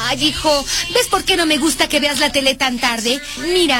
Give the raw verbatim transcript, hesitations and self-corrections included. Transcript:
Ay, hijo, ¿ves por qué no me gusta que veas la tele tan tarde? Mira,